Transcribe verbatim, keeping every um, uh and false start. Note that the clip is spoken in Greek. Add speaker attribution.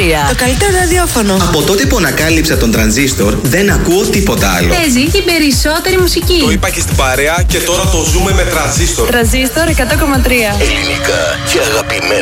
Speaker 1: Το καλύτερο ραδιόφωνο.
Speaker 2: Από τότε που ανακάλυψα τον τρανζίστορ, δεν ακούω τίποτα άλλο.
Speaker 3: Παίζει η περισσότερη μουσική.
Speaker 4: Το είπα και στην παρέα και τώρα το ζούμε με τρανζίστορ.
Speaker 3: Τρανζίστορ εκατό κόμμα τρία.
Speaker 5: Ελληνικά και αγαπημένα.